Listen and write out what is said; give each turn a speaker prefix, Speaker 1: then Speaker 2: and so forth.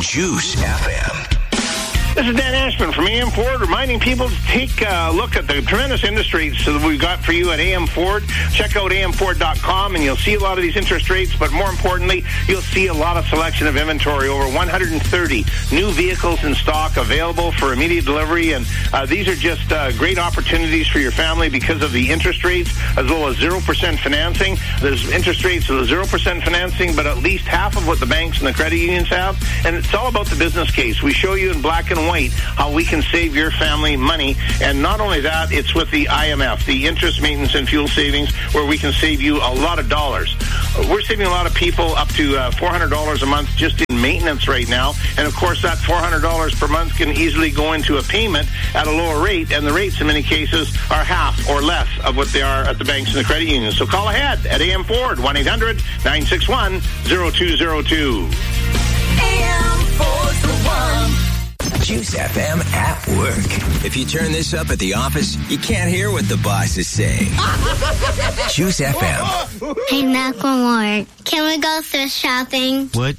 Speaker 1: Juice FM.
Speaker 2: This is Dan Ashman from AM Ford, reminding people to take a look at the tremendous interest rates that we've got for you at AM Ford. Check out amford.com, and you'll see a lot of these interest rates, but more importantly, you'll see a lot of selection of inventory. Over 130 new vehicles in stock available for immediate delivery, and these are just great opportunities for your family because of the interest rates, as well as 0% financing. There's interest rates of 0% financing, but at least half of what the banks and the credit unions have, and it's all about the business case. We show you in black and white how we can save your family money, and not only that, it's with the IMF, the interest, maintenance, and fuel savings, where we can save you a lot of dollars. We're saving a lot of people up to $400 a month just in maintenance right now, and of course that $400 per month can easily go into a payment at a lower rate, and the rates in many cases are half or less of what they are at the banks and the credit unions. So call ahead at AM Ford, 1-800-961-0202.
Speaker 1: AM Ford's the one. Juice FM at work. If you turn this up at the office, you can't hear what the boss is saying. Juice FM.
Speaker 3: Hey, Macklemore, can we go thrift shopping?
Speaker 4: What?